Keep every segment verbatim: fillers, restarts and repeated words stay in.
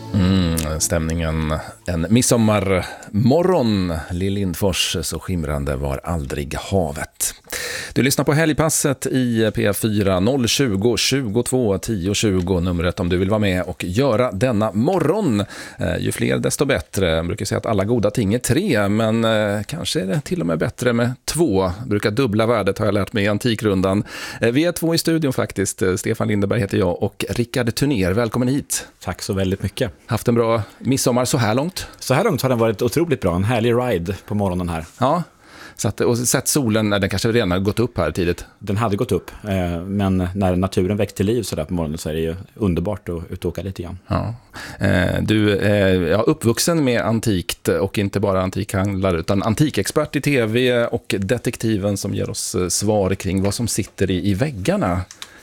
Mm, stämningen en midsommarmorgon. Lill Lindfors, så skimrande var aldrig havet. Du lyssnar på Helgpasset i P fyra noll tjugo tjugotvå tio tjugo, numret om du vill vara med och göra denna morgon. Eh, ju fler desto bättre. Jag brukar säga att alla goda ting är tre, men eh, kanske är det till och med bättre med två. Brukar dubbla värdet, har jag lärt mig i Antikrundan. Eh, vi är två i studion faktiskt. Stefan Lindeberg heter jag och Rickard Tunér. Välkommen hit. Tack så väldigt mycket. Haft en bra midsommar så här långt? Så här långt har den varit otroligt bra. En härlig ride på morgonen här. Ja, så att, och sett solen, den kanske redan har gått upp här tidigt. Den hade gått upp, eh, men när naturen väckte till liv så där på morgonen så är det ju underbart att ut och åka lite grann. Ja. Eh, du är ja, uppvuxen med antikt och inte bara antikhandlare utan antikexpert i tv och detektiven som ger oss svar kring vad som sitter i, i väggarna.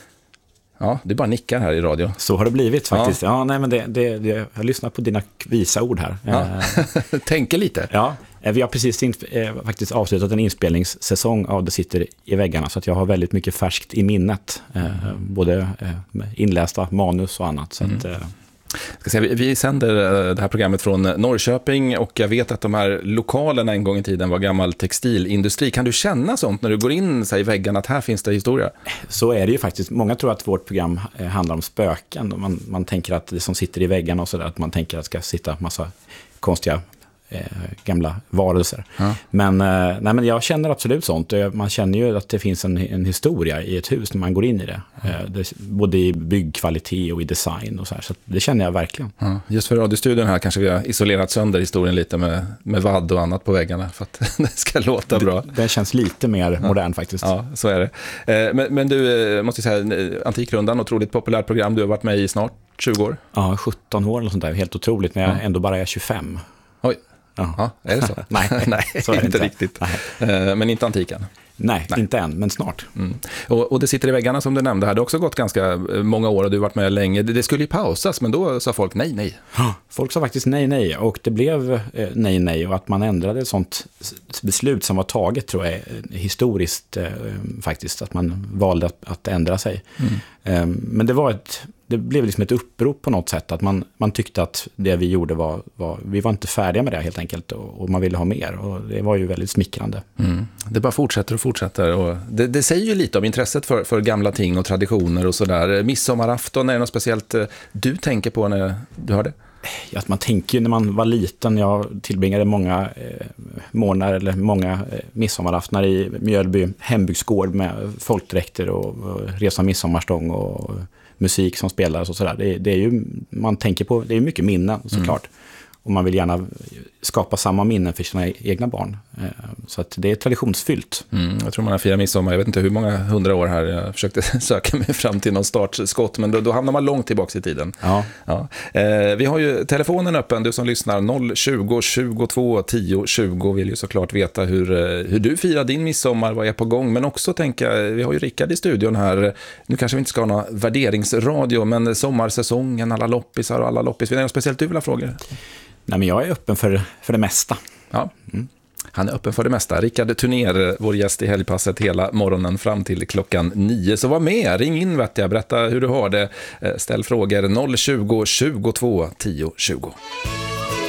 Ja, du bara nickar här i radio. Så har det blivit faktiskt. Ja, ja nej, men det, det, det, jag lyssnar på dina visa ord här. Ja. Tänker lite. Ja, vi har precis in, eh, faktiskt avslutat en inspelningssäsong av Det sitter i väggarna, så att jag har väldigt mycket färskt i minnet. Eh, både eh, inlästa manus och annat. Så mm. att, eh, Ska säga, vi, vi sänder det här programmet från Norrköping och jag vet att de här lokalerna en gång i tiden var gammal textilindustri. Kan du känna sånt när du går in så i väggarna att här finns det historia? Så är det ju faktiskt. Många tror att vårt program handlar om spöken. Man, man tänker att det som sitter i väggarna och sådär, att man tänker att det ska sitta massa konstiga Eh, gamla varelser. Ja. Men, eh, nej, men jag känner absolut sånt. Man känner ju att det finns en, en historia i ett hus när man går in i det. Ja. Eh, det både i byggkvalitet och i design och så här. Så det känner jag verkligen. Ja. Just för radiostudion här kanske vi har isolerat sönder historien lite med, med vadd och annat på väggarna för att det ska låta bra. Det, det känns lite mer ja. modern faktiskt. Ja, så är det. Eh, men, men du, måste säga, Antikrundan, otroligt populärt program. Du har varit med i snart tjugo år. Ja, sjutton år eller sånt där. Helt otroligt när jag ja. ändå bara är tjugofem. Oj. Ja. Ja, är det så? Nej, Nej så är det inte riktigt. Nej. Men inte antiken. Nej, Nej, inte än, men snart. Mm. Och, och det sitter i väggarna som du nämnde här. Det har också gått ganska många år och du har varit med länge. Det, det skulle ju pausas, men då sa folk nej, nej. Folk sa faktiskt nej, nej. Och det blev eh, nej, nej. Och att man ändrade ett sånt beslut som var taget, tror jag, är historiskt eh, faktiskt. Att man valde att, att ändra sig. Mm. Eh, men det var ett... Det blev liksom ett upprop på något sätt, att man, man tyckte att det vi gjorde var, var, vi var inte färdiga med det helt enkelt, och, och man ville ha mer, och det var ju väldigt smickrande. Mm. Det bara fortsätter och fortsätter, och det, det säger ju lite om intresset för, för gamla ting och traditioner och sådär. Midsommarafton, är det något speciellt du tänker på när du hör det? Ja, att man tänker ju när man var liten, jag tillbringade många eh, månader eller många eh, midsommaraftnar i Mjölby hembygdsgård med folkdräkter och, och resa midsommarstång och musik som spelas och sådär. Det, det är ju, man tänker på, det är mycket minnen såklart. Mm. Och man vill gärna skapa samma minnen för sina egna barn. Så att det är traditionsfyllt. Mm, jag tror man har firat midsommar, jag vet inte hur många hundra år här. Jag försökte söka mig fram till någon startskott, men då, då hamnar man långt tillbaka i tiden. Ja. Ja. Eh, vi har ju telefonen öppen, du som lyssnar, noll tjugo tjugotvå tio tjugo, vill ju såklart veta hur, hur du firar din midsommar, vad är på gång. Men också tänka, vi har ju Rickard i studion här. Nu kanske vi inte ska ha någon värderingsradio, men sommarsäsongen, alla loppisar och alla loppis. Vill ni ha speciellt du vill ha frågor? Nej, men jag är öppen för, för det mesta. Ja. Mm. Han är öppen för det mesta. Rickard Tunér, vår gäst i Helgpasset hela morgonen fram till klockan nio. Så var med, ring in, vet jag. Berätta hur du har det. Ställ frågor noll tjugo tjugotvå tio tjugo.